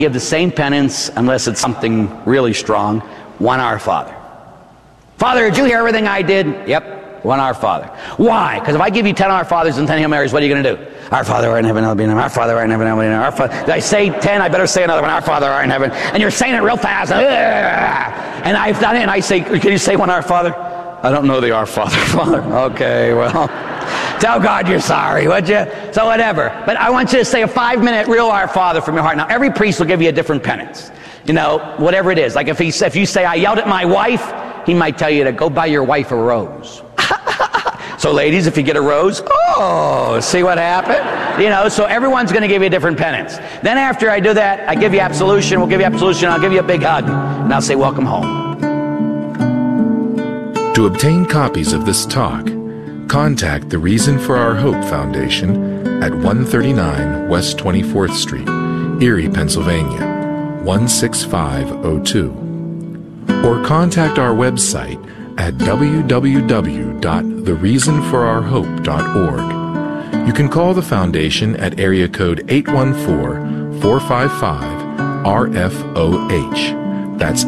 give the same penance unless it's something really strong. One Our Father. Father, did you hear everything I did? Yep. One Our Father. Why? Because if I give you 10 Our Fathers and 10 Hail Marys, what are you going to do? Our Father, art in heaven, hallowed be thy name. Our Father, art in heaven, hallowed be thy name. Our Father. If I say 10, I better say another one. Our Father, art in heaven. And you're saying it real fast. And I've done it, and I say, can you say one Our Father? I don't know the Our Father, Father. Okay, well, tell God you're sorry, would you? So whatever. But I want you to say a 5-minute real Our Father from your heart. Now, every priest will give you a different penance. You know, whatever it is. Like if you say, I yelled at my wife, he might tell you to go buy your wife a rose. So ladies, if you get a rose, oh, see what happened? You know, so everyone's going to give you a different penance. Then after I do that, I give you absolution. We'll give you absolution. I'll give you a big hug. And I'll say, welcome home. To obtain copies of this talk, contact the Reason for Our Hope Foundation at 139 West 24th Street, Erie, Pennsylvania, 16502. Or contact our website at www.thereasonforourhope.org. You can call the foundation at area code 814-455-RFOH. That's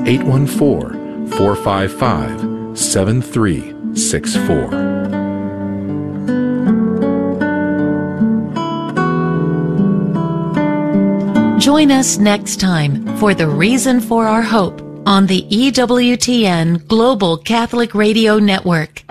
814-455-7364. Join us next time for The Reason for Our Hope on the EWTN Global Catholic Radio Network.